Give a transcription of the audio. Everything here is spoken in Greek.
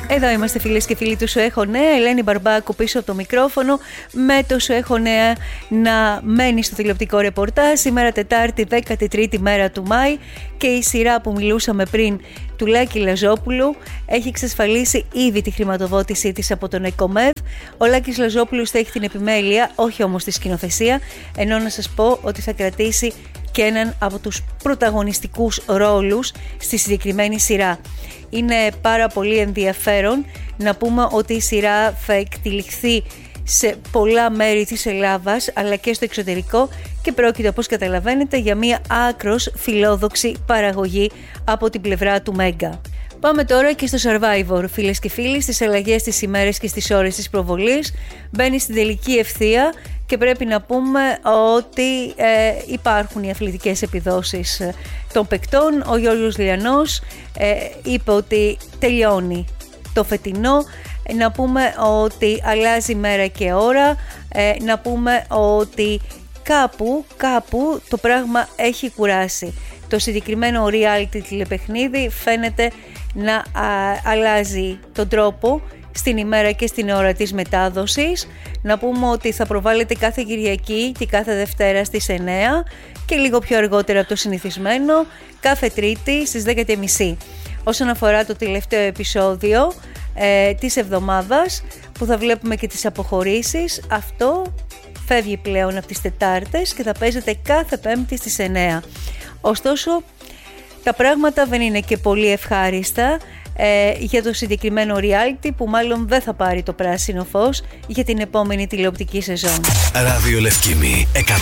Εδώ είμαστε φίλες και φίλοι του Σου Έχω Νέα. Ελένη Μπαρμπάκου πίσω από το μικρόφωνο με το Σου Έχω Νέα να μένει στο τηλεοπτικό ρεπορτάζ. Σήμερα Τετάρτη 13η μέρα του Μάη και η σειρά που μιλούσαμε πριν του Λάκη Λαζόπουλου έχει εξασφαλίσει ήδη τη χρηματοδότησή της από τον ΕΚΟΜΕΔ. Ο Λάκης Λαζόπουλος θα έχει την επιμέλεια, όχι όμως τη σκηνοθεσία, ενώ να σας πω ότι θα κρατήσει και έναν από τους πρωταγωνιστικούς ρόλους στη συγκεκριμένη σειρά. Είναι πάρα πολύ ενδιαφέρον να πούμε ότι η σειρά θα εκτυλιχθεί σε πολλά μέρη της Ελλάδας αλλά και στο εξωτερικό και πρόκειται, όπως καταλαβαίνετε, για μια άκρος φιλόδοξη παραγωγή από την πλευρά του Μέγκα. Πάμε τώρα και στο Survivor, φίλες και φίλοι, στις αλλαγές στις ημέρες και στις ώρες της προβολής. Μπαίνει στην τελική ευθεία και πρέπει να πούμε ότι υπάρχουν οι αθλητικές επιδόσεις των παικτών. Ο Γιώργος Λιανός είπε ότι τελειώνει το φετινό. Να πούμε ότι αλλάζει μέρα και ώρα. Να πούμε ότι κάπου το πράγμα έχει κουράσει. Το συγκεκριμένο reality τηλεπαιχνίδι φαίνεται να αλλάζει τον τρόπο στην ημέρα και στην ώρα της μετάδοσης. Να πούμε ότι θα προβάλλεται κάθε Κυριακή και κάθε Δευτέρα στις 9 και λίγο πιο αργότερα από το συνηθισμένο κάθε Τρίτη στις 10.30. Όσον αφορά το τελευταίο επεισόδιο της εβδομάδας που θα βλέπουμε και τις αποχωρήσεις, αυτό φεύγει πλέον από τις Τετάρτες και θα παίζεται κάθε Πέμπτη στις 9. Ωστόσο, τα πράγματα δεν είναι και πολύ ευχάριστα για το συγκεκριμένο reality που μάλλον δεν θα πάρει το πράσινο φως για την επόμενη τηλεοπτική σεζόν. Ράδιο Λευκήμη